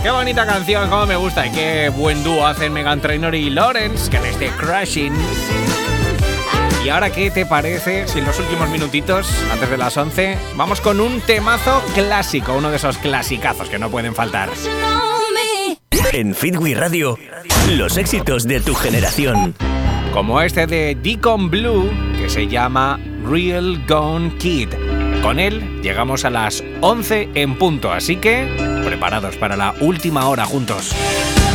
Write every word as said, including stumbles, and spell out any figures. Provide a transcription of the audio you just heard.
Qué bonita canción, cómo me gusta y qué buen dúo hacen Meghan Trainor y Lawrence, que les de Crashing. Y ahora, ¿qué te parece si en los últimos minutitos, antes de las once, vamos con un temazo clásico, uno de esos clasicazos que no pueden faltar? En Fitwi Radio, los éxitos de tu generación. Como este de Deacon Blue, que se llama Real Gone Kid. Con él llegamos a las once en punto, así que preparados para la última hora juntos.